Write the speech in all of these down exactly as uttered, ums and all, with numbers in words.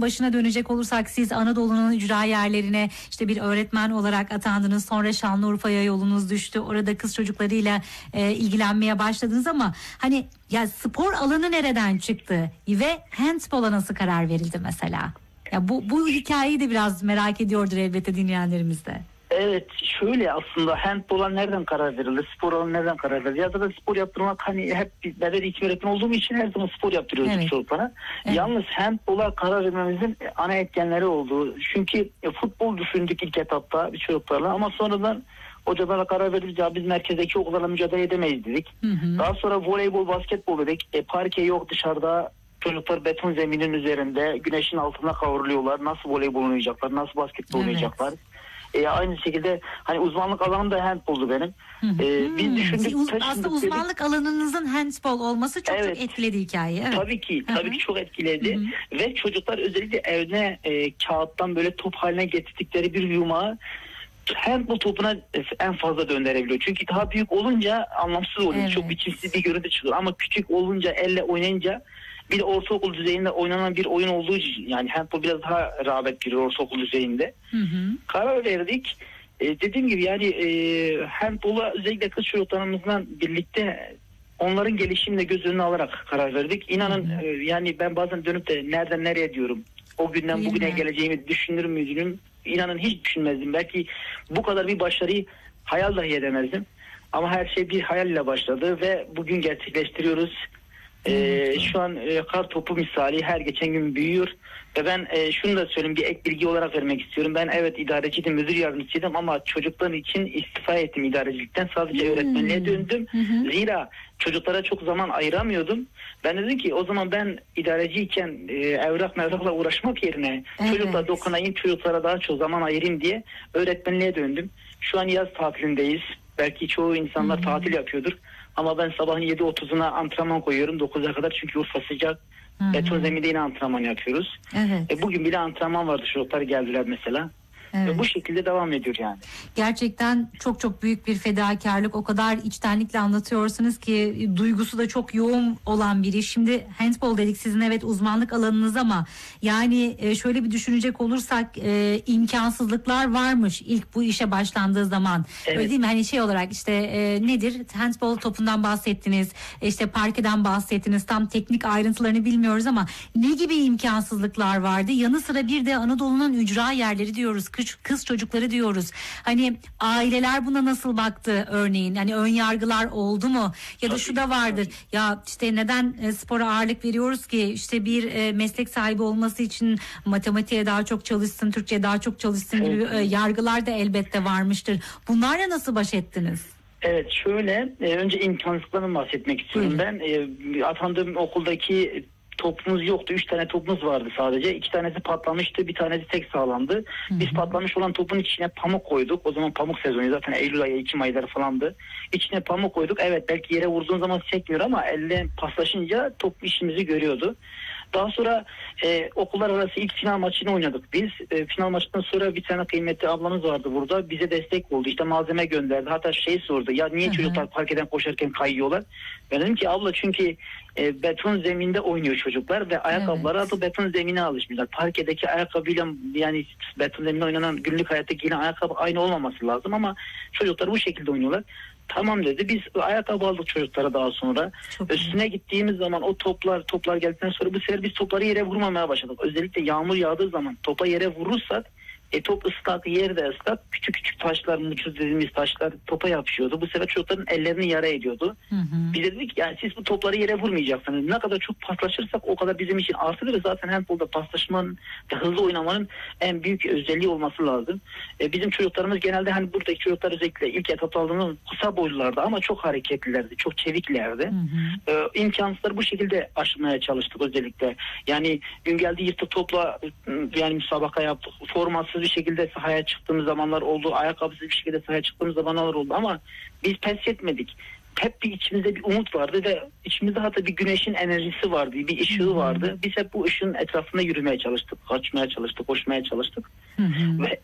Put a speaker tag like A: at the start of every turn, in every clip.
A: başına dönecek olursak, siz Anadolu'nun ücra yerlerine işte bir öğretmen olarak atandınız. Sonra Şanlıurfa'ya yolunuz düştü. Orada kız çocuklarıyla e, ilgilenmeye başladınız ama hani ya spor alanı nereden çıktı ve handbola nasıl karar verildi mesela? Ya bu bu hikayeyi de biraz merak ediyordur elbette dinleyenlerimiz de.
B: Evet, şöyle aslında handbola nereden karar verildi? Spor alanı nereden karar verildi? Ya da spor yaptırmak, hani hep ben de eğitim öğretmen olduğum için her zaman spor yaptırıyorduk evet. çocuklara. Evet. Yalnız handbola karar vermemizin ana etkenleri oldu. Çünkü futbol düşündük ilk etapta bir çocuklarla ama sonradan hocalarla karar verdik, ya biz merkezdeki okullarla mücadele edemeyiz dedik. Hı hı. Daha sonra voleybol, basketbol dedik. E, parke yok dışarıda. Çocuklar beton zeminin üzerinde güneşin altında kavruluyorlar. Nasıl voleybol oynayacaklar, nasıl basketbol evet. oynayacaklar? E, aynı şekilde hani uzmanlık alanım da handboldu benim. Hı hı. E, biz düşündük.
A: Uz, aslında uzmanlık dedik. Alanınızın handbol olması çok evet. çok etkiledi hikayeyi. Evet.
B: Tabii ki, tabii hı hı. ki çok etkiledi. Hı hı. Ve çocuklar özellikle evine e, kağıttan böyle top haline getirdikleri bir yumağı handbol topuna en fazla döndürebiliyor. Çünkü daha büyük olunca anlamsız oluyor. Evet. Çok biçimsiz bir görüntü çıkıyor. Ama küçük olunca, elle oynayınca, bir de ortaokul düzeyinde oynanan bir oyun olduğu için, yani handball biraz daha rağbet görüyor ortaokul düzeyinde. Hı hı. Karar verdik. E, dediğim gibi yani e, handball'a özellikle kız çocuklarımızla birlikte onların gelişimini göz önüne alarak karar verdik. İnanın hı hı. E, yani ben bazen dönüp de nereden nereye diyorum. O günden Değil bugüne mi? geleceğimi düşünür müydüm? İnanın hiç düşünmezdim. Belki bu kadar bir başarıyı hayal dahi edemezdim. Ama her şey bir hayalle başladı ve bugün gerçekleştiriyoruz. Ee, şu an e, kar topu misali her geçen gün büyüyor ve ben e, şunu da söyleyeyim, bir ek bilgi olarak vermek istiyorum. Ben evet idareciydim, müdür yardımcısıydım ama çocuklar için istifa ettim idarecilikten, sadece hmm. öğretmenliğe döndüm. Hmm. Zira çocuklara çok zaman ayıramıyordum. Ben dedim ki o zaman ben idareciyken e, evrak mevrakla uğraşmak yerine evet. çocuklara dokunayım, çocuklara daha çok zaman ayırayım diye öğretmenliğe döndüm. Şu an yaz tatilindeyiz. Belki çoğu insanlar hmm. tatil yapıyordur. Ama ben sabahın yedi otuzuna antrenman koyuyorum dokuza kadar, çünkü Urfa sıcak. Hı-hı. Beton zeminde yine antrenman yapıyoruz. Evet. E, bugün bile antrenman vardı, çocuklar geldiler mesela. Evet. Ve bu şekilde devam ediyor yani.
A: Gerçekten çok çok büyük bir fedakarlık. O kadar içtenlikle anlatıyorsunuz ki duygusu da çok yoğun olan biri. Şimdi handball dedik, sizin evet uzmanlık alanınız ama yani şöyle bir düşünecek olursak e, imkansızlıklar varmış ilk bu işe başlandığı zaman. Evet. Öyle değil mi? Hani şey olarak işte e, nedir? Handball topundan bahsettiniz. İşte parkeden bahsettiniz. Tam teknik ayrıntılarını bilmiyoruz ama ne gibi imkansızlıklar vardı? Yanı sıra bir de Anadolu'nun ücra yerleri diyoruz. Kız çocukları diyoruz. Hani aileler buna nasıl baktı örneğin? Hani ön yargılar oldu mu? Ya da şu da vardır. Ya işte neden e, spora ağırlık veriyoruz ki? İşte bir e, meslek sahibi olması için matematiğe daha çok çalışsın, Türkçe'ye daha çok çalışsın gibi e, yargılar da elbette varmıştır. Bunlarla nasıl baş ettiniz?
B: Evet, şöyle e, önce imkansızlıklardan bahsetmek istiyorum. Buyurun. Ben e, atandığım okuldaki topumuz yoktu. Üç tane topumuz vardı sadece. İki tanesi patlamıştı. Bir tanesi tek sağlamdı. Hı hı. Biz patlamış olan topun içine pamuk koyduk. O zaman pamuk sezonu zaten Eylül ayı, Ekim ayları falandı. İçine pamuk koyduk. Evet, belki yere vurduğun zaman sekmiyor ama elle paslaşınca top işimizi görüyordu. Daha sonra e, okullar arası ilk final maçını oynadık biz. E, final maçından sonra bir tane kıymetli ablamız vardı burada. Bize destek oldu. İşte malzeme gönderdi. Hatta şey sordu. Ya niye Hı-hı. çocuklar parkeden koşarken kayıyorlar? Ben dedim ki abla çünkü e, beton zeminde oynuyor çocuklar ve ayakkabıları evet. da beton zemine alışmışlar. Parkedeki ayakkabıyla, yani beton zeminde oynanan günlük hayatta giyilen ayakkabı aynı olmaması lazım ama çocuklar bu şekilde oynuyorlar. Tamam dedi. Biz ayakkabı aldık çocuklara daha sonra. Çok Üstüne iyi. Gittiğimiz zaman o toplar toplar geldikten sonra bu sefer biz topları yere vurmamaya başladık. Özellikle yağmur yağdığı zaman topa yere vurursak e, top ıslak, yerde ıslak, küçük küçük taşlar, muçuz dediğimiz taşlar topa yapışıyordu. Bu sefer çocukların ellerini yara ediyordu. Hı hı. Biz dedik yani siz bu topları yere vurmayacaksınız. Ne kadar çok paslaşırsak o kadar bizim için artıdır. Zaten handbolda paslaşmanın ve hızlı oynamanın en büyük özelliği olması lazım. E, bizim çocuklarımız genelde hani buradaki çocuklar özellikle ilk etapta aldığımız kısa boylulardı ama çok hareketlilerdi, çok çeviklerdi. Hı hı. E, imkansızları bu şekilde aşmaya çalıştık özellikle. Yani gün geldi yırtık topla yani müsabaka yaptık. Formasız bir şekilde sahaya çıktığımız zamanlar oldu. Ayakkabısız bir şekilde sahaya çıktığımız zamanlar oldu ama biz pes etmedik. Hep bir içimizde bir umut vardı ve içimizde hatta bir güneşin enerjisi vardı, bir ışığı hmm. vardı. Biz hep bu ışığın etrafında yürümeye çalıştık, kaçmaya çalıştık, koşmaya çalıştık. Hmm. Ve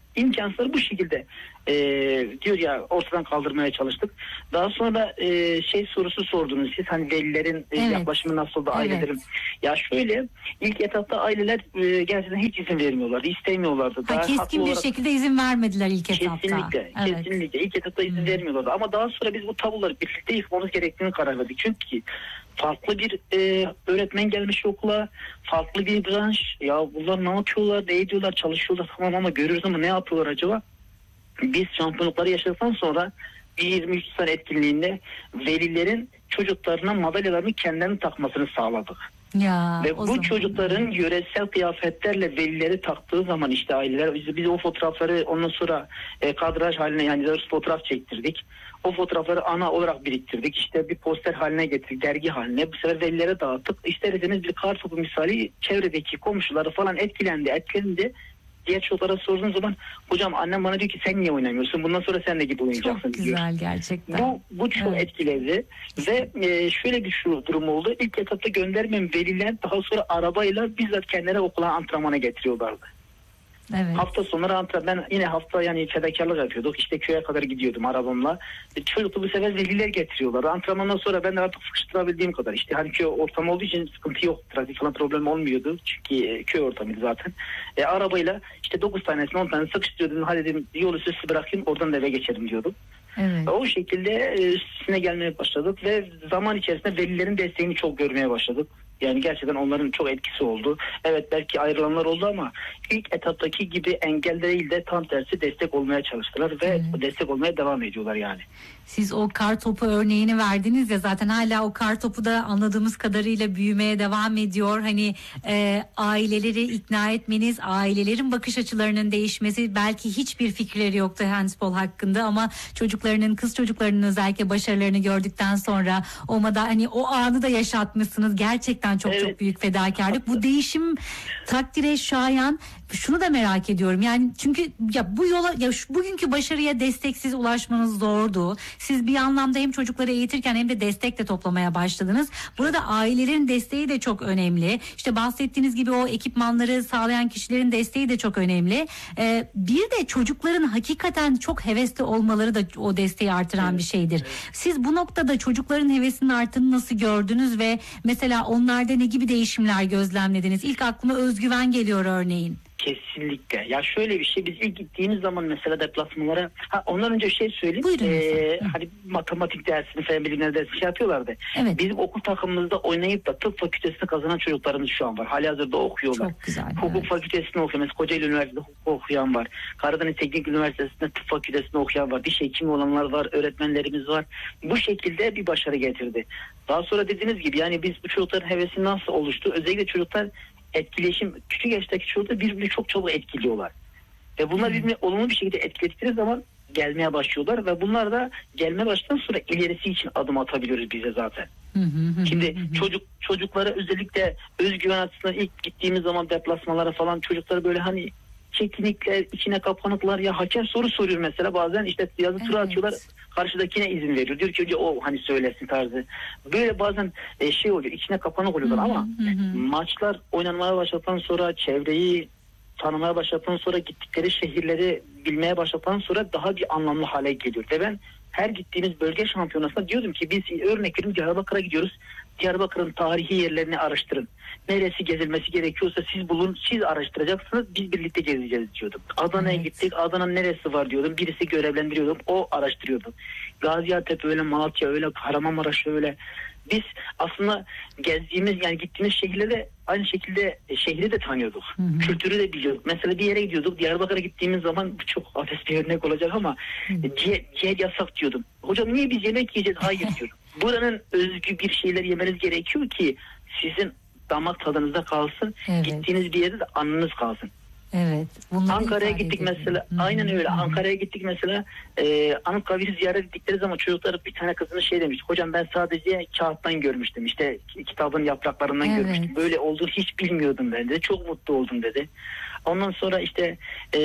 B: imkansızları bu şekilde e, diyor ya ortadan kaldırmaya çalıştık. Daha sonra e, şey sorusu sordunuz siz, hani velilerin e,
A: Evet.
B: yaklaşımı nasıl oldu,
A: Evet.
B: ailelerin. Ya şöyle, ilk etapta aileler e, gerçekten hiç izin vermiyorlardı, istemiyorlardı.
A: Ha,
B: Daha
A: keskin
B: haklı
A: bir
B: olarak-
A: şekilde izin vermediler ilk etapta.
B: Kesinlikle,
A: Evet.
B: kesinlikle. İlk etapta izin
A: Hmm.
B: vermiyorlardı. Ama daha sonra biz bu tabuları birlikte yıkmamız gerektiğini karar verdik. Çünkü farklı bir e, öğretmen gelmiş okula, farklı bir branş. Ya bunlar ne yapıyorlar, ne ediyorlar, çalışıyorlar tamam ama görüyoruz ama ne yapıyorlar acaba? Biz şampiyonlukları yaşadıktan sonra bir yirmi üç sene etkinliğinde velilerin çocuklarına madalyalarını kendilerine takmasını sağladık.
A: Ya,
B: Ve
A: o
B: bu
A: zaman-
B: çocukların yöresel kıyafetlerle velileri taktığı zaman işte aileler biz, biz o fotoğrafları ondan sonra e, kadraj haline, yani fotoğraf çektirdik. O fotoğrafları ana olarak biriktirdik. İşte bir poster haline getirdik, dergi haline. Bu sefer velilere dağıttık. İsterseniz bir kar topu misali çevredeki komşuları falan etkilendi, etkilendi. Diğer çocuklara sorduğun zaman hocam annem bana diyor ki sen niye oynamıyorsun? Bundan sonra sen de gibi oynayacaksın
A: Çok
B: diyor.
A: güzel gerçekten.
B: Bu, bu çok
A: Evet.
B: etkiledi ve e, şöyle bir şu durum oldu. İlk etapta göndermem veliler daha sonra arabayla bizzat kendileri okula antrenmana getiriyorlardı.
A: Evet.
B: Hafta sonları antrenman, ben yine hafta yani fedakarlık yapıyorduk. İşte köye kadar gidiyordum arabamla. E, çocuklu bu sefer veliler getiriyorlardı. Antrenmandan sonra ben de artık sıkıştırabildiğim kadar. İşte hani köy ortamı olduğu için sıkıntı yok. Trafik falan problem olmuyordu. Çünkü e, köy ortamıydı zaten. E, arabayla işte dokuz tanesini on tanesini sıkıştırıyordum. Hadi dedim yol üstü bırakayım oradan da eve geçerim diyordum.
A: Evet.
B: O şekilde e, üstüne gelmeye başladık ve zaman içerisinde velilerin desteğini çok görmeye başladık. Yani gerçekten onların çok etkisi oldu. Evet belki ayrılanlar oldu ama ilk etaptaki gibi engel değil de tam tersi destek olmaya çalıştılar ve
A: Evet.
B: destek olmaya devam ediyorlar yani.
A: Siz o kar topu örneğini verdiniz ya, zaten hala o kar topu da anladığımız kadarıyla büyümeye devam ediyor. Hani e, aileleri ikna etmeniz, ailelerin bakış açılarının değişmesi, belki hiçbir fikirleri yoktu handball hakkında ama çocuklarının, kız çocuklarının özellikle başarılarını gördükten sonra o da hani o anı da yaşatmışsınız. Gerçekten çok
B: Evet.
A: çok büyük fedakarlık. Bu değişim takdire şayan. Şunu da merak ediyorum. Yani çünkü ya bu yola, ya şu, bugünkü başarıya desteksiz ulaşmanız zordu. Siz bir anlamda hem çocukları eğitirken hem de destek de toplamaya başladınız. Burada ailelerin desteği de çok önemli. İşte bahsettiğiniz gibi o ekipmanları sağlayan kişilerin desteği de çok önemli. Ee, bir de çocukların hakikaten çok hevesli olmaları da o desteği artıran bir şeydir. Siz bu noktada çocukların hevesinin arttığını nasıl gördünüz ve mesela onlarda ne gibi değişimler gözlemlediniz? İlk aklıma özgüven geliyor örneğin.
B: Kesinlikle. Ya şöyle bir şey, biz ilk gittiğimiz zaman mesela deplasmanlara, ha ondan önce bir şey söyleyeyim.
A: Buyurun
B: Ee,
A: lütfen.
B: hani matematik dersini, fen bilimleri dersini şey yapıyorlardı.
A: Evet.
B: Bizim okul takımımızda oynayıp da tıp fakültesini kazanan çocuklarımız şu an var. Halihazırda okuyorlar.
A: Çok güzel.
B: Hukuk
A: Evet.
B: fakültesini okuyor. Mesela Kocaeli Üniversitesi'nde hukuk okuyan var. Karadeniz Teknik Üniversitesi'nde tıp fakültesini okuyan var. Diş hekimi olanlar var. Öğretmenlerimiz var. Bu şekilde bir başarı getirdi. Daha sonra dediğiniz gibi yani biz bu çocukların hevesi nasıl oluştu? Özellikle çocuklar etkileşim, küçük yaştaki çocuklar birbirini çok çabuk etkiliyorlar. Ve bunlar birbirini olumlu bir şekilde etkiledikleri zaman gelmeye başlıyorlar ve bunlar da gelmeye başladıktan sonra ilerisi için adım atabiliyoruz bize zaten.
A: Hı hı hı
B: Şimdi
A: hı hı.
B: çocuk çocuklara özellikle özgüven açısından ilk gittiğimiz zaman deplasmalara falan çocukları böyle hani çekinikler, içine kapanıklar, ya hakem soru soruyor mesela bazen işte yazı tura
A: Evet.
B: atıyorlar, karşıdakine izin veriyor. Diyor ki önce o hani söylesin tarzı. Böyle bazen e, şey oluyor, içine kapanık oluyorlar
A: Hı hı,
B: ama
A: hı hı.
B: maçlar oynanmaya başladıktan sonra, çevreyi tanımaya başladıktan sonra, gittikleri şehirleri bilmeye başladıktan sonra daha bir anlamlı hale geliyor. Ve ben her gittiğimiz bölge şampiyonasında diyordum ki biz örnek veriyorum Diyarbakır'a gidiyoruz. Diyarbakır'ın tarihi yerlerini araştırın. Neresi gezilmesi gerekiyorsa siz bulun, siz araştıracaksınız, biz birlikte gezeceğiz diyordum. Adana'ya
A: Evet.
B: gittik, Adana'nın neresi var diyordum. Birisi görevlendiriyordum, o araştırıyordu. Gaziantep öyle, Malatya öyle, Kahramanmaraş öyle. Biz aslında gezdiğimiz yani gittiğimiz şehirlerde aynı şekilde şehri de tanıyorduk.
A: Hı hı.
B: Kültürü de biliyorduk. Mesela bir yere gidiyorduk. Diyarbakır'a gittiğimiz zaman bu çok abes bir örnek olacak ama ciğer, ciğer yasak diyordum. Hocam niye biz yemek yiyeceğiz? Hayır diyorum. Buranın özgü bir şeyler yemeniz gerekiyor ki sizin damak tadınızda kalsın.
A: Evet.
B: Gittiğiniz bir yerde de anınız kalsın.
A: Evet. bunları
B: Ankara'ya
A: ifade
B: gittik
A: ediyor.
B: mesela.
A: Hı hı,
B: Aynen öyle.
A: hı hı.
B: Ankara'ya gittik mesela. E, Anıtkabir'i ziyaret ettikleri zaman çocuklar bir tane kızını şey demiş. Hocam ben sadece kağıttan görmüştüm. İşte kitabın yapraklarından
A: Evet.
B: görmüştüm. Böyle olduğunu hiç bilmiyordum ben dedi. Çok mutlu oldum dedi. Ondan sonra işte e,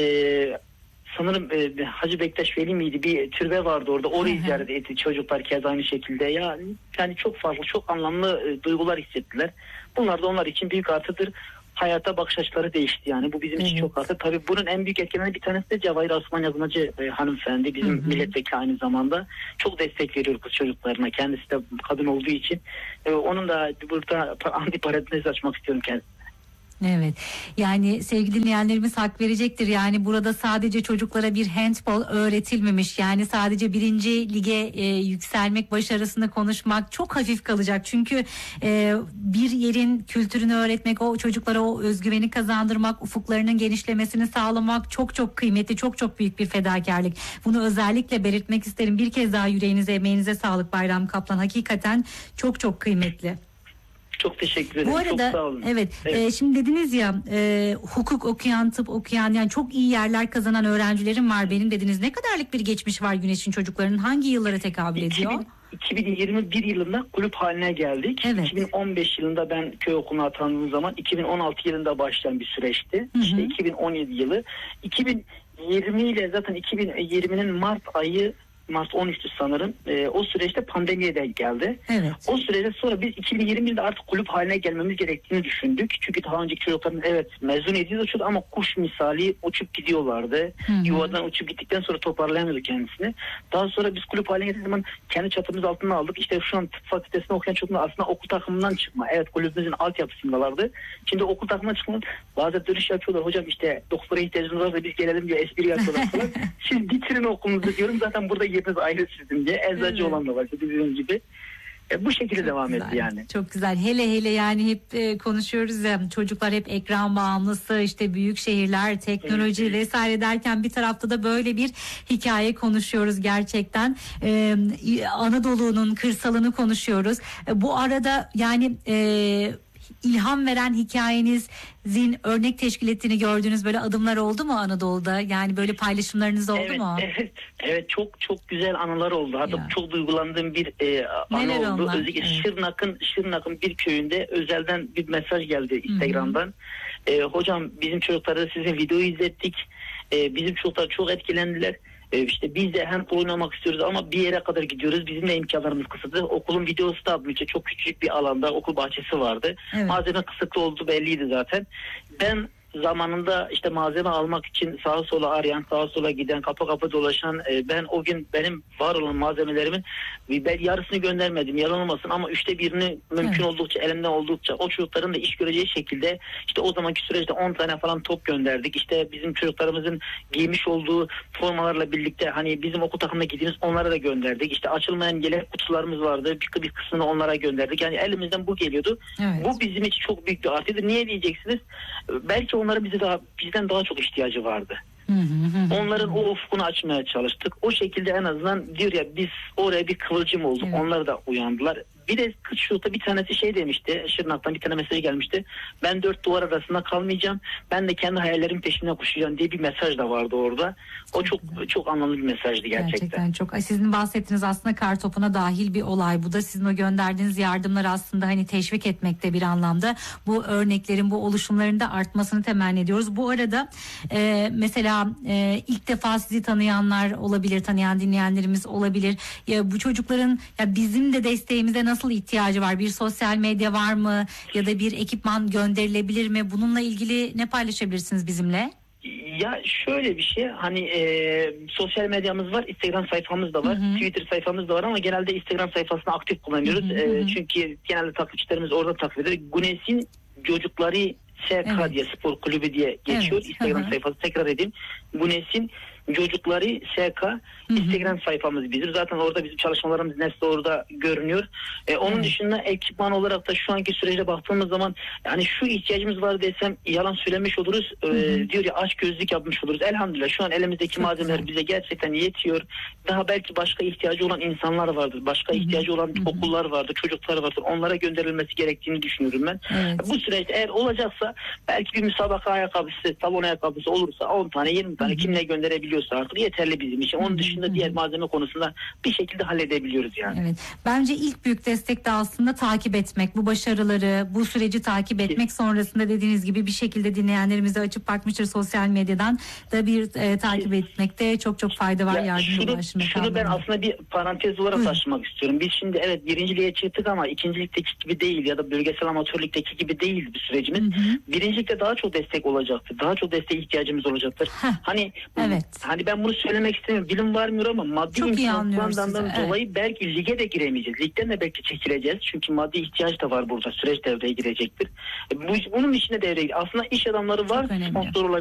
B: sanırım e, Hacı Bektaş Veli miydi? Bir türbe vardı orada. Orayı
A: Hı hı.
B: ziyaret etti. Çocuklar kez aynı şekilde. Ya yani çok farklı, çok anlamlı e, duygular hissettiler. Bunlar da onlar için büyük artıdır. hayata bakış açıları değişti yani. Bu bizim
A: evet.
B: için çok artık. Tabii bunun en büyük etkilerinden bir tanesi de Cevahir Asuman Yazmacı e, hanımefendi. Bizim hı hı. milletvekili aynı zamanda. Çok destek veriyor kız çocuklarına. Kendisi de kadın olduğu için. E, onun da burada antiparantez açmak istiyorum kendisine.
A: Evet, yani sevgili dinleyenlerimiz hak verecektir. Yani burada sadece çocuklara bir handball öğretilmemiş. Yani sadece birinci lige e, yükselmek, başarısını konuşmak çok hafif kalacak. Çünkü e, bir yerin kültürünü öğretmek, o çocuklara o özgüveni kazandırmak, ufuklarının genişlemesini sağlamak çok çok kıymetli, çok çok büyük bir fedakarlık. Bunu özellikle belirtmek isterim. Bir kez daha yüreğinize, emeğinize sağlık Bayram Kaplan. Hakikaten çok çok kıymetli.
B: Çok teşekkür ederim.
A: Bu arada, çok
B: sağ olun.
A: Evet, evet. E, şimdi dediniz ya e, hukuk okuyan, tıp okuyan, yani çok iyi yerler kazanan öğrencilerim var benim dediniz. Ne kadarlık bir geçmiş var Güneş'in çocuklarının? Hangi yıllara tekabül ediyor?
B: iki bin yirmi bir yılında kulüp haline geldik. Evet. iki bin on beş yılında ben köy okuluna atandığım zaman iki bin on altı yılında başlayan bir süreçti. Hı hı. İşte iki bin on yedi yılı. iki bin yirmi ile zaten iki bin yirminin Mart ayı, Mart on üçtü sanırım. E, o süreçte pandemiye denk geldi. Evet. O süreçte sonra biz iki bin yirmi yılında artık kulüp haline gelmemiz gerektiğini düşündük. Çünkü daha önceki çocukların evet mezun ediyordu ama kuş misali uçup gidiyorlardı. Hı hı. Yuvadan uçup gittikten sonra toparlayamıyordu kendisini. Daha sonra biz kulüp haline geldiğimiz zaman kendi çatımız altına aldık. İşte şu an tıp fakültesinde okuyan çocuklar aslında okul takımından çıkma. Evet, kulübümüzün altyapısındalardı. Şimdi okul takımından çıkma, bazen dönüş yapıyorlar. Hocam işte doktora ihtiyacımız varsa biz gelelim diye espri yapıyorlar falan. Siz bitirin okulunuzu diyorum. Zaten burada yeriniz ayrı sizin diye. Eczacı evet. olan da var bizim gibi. E, bu şekilde çok devam güzel. Etti yani.
A: Çok güzel. Hele hele yani hep e, konuşuyoruz ya, çocuklar hep ekran bağımlısı, işte büyük şehirler, teknoloji evet. vesaire derken bir tarafta da böyle bir hikaye konuşuyoruz gerçekten. E, Anadolu'nun kırsalını konuşuyoruz. E, bu arada yani e, ilham veren hikayenizin örnek teşkil ettiğini gördüğünüz böyle adımlar oldu mu Anadolu'da? Yani böyle paylaşımlarınız oldu
B: evet,
A: mu?
B: Evet, evet çok çok güzel anılar oldu. Hatta ya. çok duygulandığım bir e, anı Neler oldu. Onlar? Özellikle evet. Şırnak'ın Şırnak'ın bir köyünde özelden bir mesaj geldi Instagram'dan. E, hocam bizim çocuklara sizin videoyu izlettik. E, bizim çocuklar çok etkilendiler. İşte biz de hem oynamak istiyoruz ama bir yere kadar gidiyoruz. Bizim de imkanlarımız kısıtlı. Okulun videosu da büyüyecek. Çok küçük bir alanda okul bahçesi vardı. Evet. Malzeme kısıtlı olduğu belliydi zaten. Ben zamanında işte malzeme almak için sağa sola arayan, sağa sola giden, kapı kapı dolaşan, e, ben o gün benim var olan malzemelerimin ben yarısını göndermedim, yalan olmasın, ama üçte birini mümkün evet. oldukça, elimden oldukça o çocukların da iş göreceği şekilde işte o zamanki süreçte on tane falan top gönderdik. İşte bizim çocuklarımızın giymiş olduğu formalarla birlikte hani bizim okul takımına gittiğimiz onlara da gönderdik. İşte açılmayan yelek kutularımız vardı. Bir, bir kısmını onlara gönderdik. Yani elimizden bu geliyordu. Evet. Bu bizim için çok büyük bir artıydı. Niye diyeceksiniz? Belki onların bize daha bizden daha çok ihtiyacı vardı. Hı hı hı. Onların o ufkunu açmaya çalıştık. O şekilde en azından diyor ya, biz oraya bir kıvılcım olduk. Evet. Onlar da uyandılar. Bir de Kıçşurt'ta bir tanesi şey demişti. Şırnak'tan bir tane mesaj gelmişti. Ben dört duvar arasında kalmayacağım. Ben de kendi hayallerimin peşinden koşacağım diye bir mesaj da vardı orada. O çok çok, çok anlamlı bir mesajdı gerçekten.
A: Gerçekten çok. Sizin bahsettiğiniz aslında Kartopu'na dahil bir olay. Bu da sizin o gönderdiğiniz yardımları aslında hani teşvik etmekte bir anlamda. Bu örneklerin, bu oluşumların da artmasını temenni ediyoruz. Bu arada e, mesela e, ilk defa sizi tanıyanlar olabilir, tanıyan dinleyenlerimiz olabilir. Ya bu çocukların ya bizim de desteğimize nasıl ihtiyacı var? Bir sosyal medya var mı? Ya da bir ekipman gönderilebilir mi? Bununla ilgili ne paylaşabilirsiniz bizimle?
B: Ya şöyle bir şey, hani e, sosyal medyamız var, Instagram sayfamız da var, hı hı. Twitter sayfamız da var ama genelde Instagram sayfasını aktif kullanıyoruz. Hı hı hı. E, çünkü genelde takipçilerimiz orada takip eder. Güneş'in çocukları S K evet. diye, spor kulübü diye geçiyor. Evet. Instagram hı hı. sayfası, tekrar edeyim. Güneş'in çocukları S K Instagram sayfamız bizim. Zaten orada bizim çalışmalarımız nesli orada görünüyor. Ee, onun evet. dışında ekipman olarak da şu anki sürece baktığımız zaman yani şu ihtiyacımız var desem yalan söylemiş oluruz. Ee, hı hı. Diyor ya, aç gözlük yapmış oluruz. Elhamdülillah şu an elimizdeki çok malzemeler güzel. Bize gerçekten yetiyor. Daha belki başka ihtiyacı olan insanlar vardır. Başka hı hı. ihtiyacı olan hı hı. okullar vardır, çocuklar vardır. Onlara gönderilmesi gerektiğini düşünüyorum ben. Evet. Bu süreçte eğer olacaksa belki bir müsabaka ayakkabısı, salon ayakkabısı olursa on tane yirmi tane hı hı. kimle gönderebiliyor gelebiliyorsa artık yeterli bizim için. Onun dışında diğer malzeme konusunda bir şekilde halledebiliyoruz yani.
A: Evet. Bence ilk büyük destek de aslında takip etmek. Bu başarıları, bu süreci takip etmek, sonrasında dediğiniz gibi bir şekilde dinleyenlerimize açıp bakmıştır sosyal medyadan da bir e, takip etmekte çok çok fayda var.
B: Ya
A: yardımcı
B: şunu,
A: ulaşmak
B: şunu ben aslında bir parantez olarak
A: Buyurun.
B: taşımak istiyorum. Biz şimdi evet birinciliğe çıktık ama ikincilikteki gibi değil ya da bölgesel amatörlükteki gibi değil bir sürecimiz. Hı hı. Birincilikte daha çok destek olacaktır. Daha çok destek ihtiyacımız olacaktır.
A: Heh,
B: hani
A: evet.
B: hani ben bunu söylemek istemiyorum. Dilim varmıyor ama maddi imkanlardan
A: evet.
B: dolayı belki lige de giremeyeceğiz. Ligden de belki çekileceğiz. Çünkü maddi ihtiyaç da var burada. Süreç devreye girecektir. Bu, bunun içine devreye girecek. Aslında iş adamları var. Sponsor olabilir.